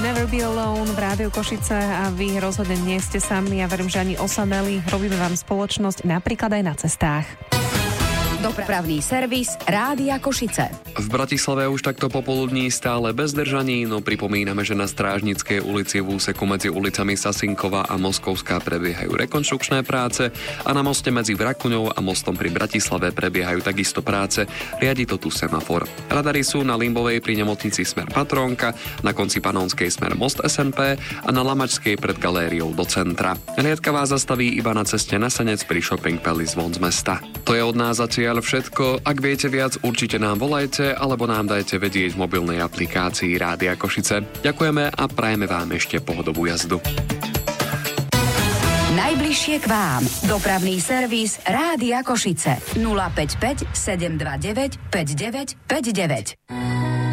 Never Be Alone v Rádiu Košice a vy rozhodne nie ste sami. Ja verím, že ani osamelí. Robíme vám spoločnosť napríklad aj na cestách. Dopravný servis Rádia Košice. V Bratislave už takto popoludní stále bez držaní, no pripomíname, že na Strážnickej ulici v úseku medzi ulicami Sasinkova a Moskovská prebiehajú rekonštrukčné práce a na moste medzi Vrakuňou a mostom pri Bratislave prebiehajú takisto práce. Riadi to tu semafor. Radary sú na Limbovej pri nemocnici smer Patrónka, na konci Panonskej smer most SNP a na Lamačskej pred galériou do centra. Riadka vás zastaví iba na ceste na Senec pri Shopping Palace von z mesta. To je od nás zatiaľ všetko. Ak viete viac, určite nám volajte alebo nám dajte vedieť v mobilnej aplikácii Rádia Košice. Ďakujeme a prajeme vám ešte pohodovú jazdu. Najbližšie k vám. Dopravný servis Rádia Košice. 055 729 5959.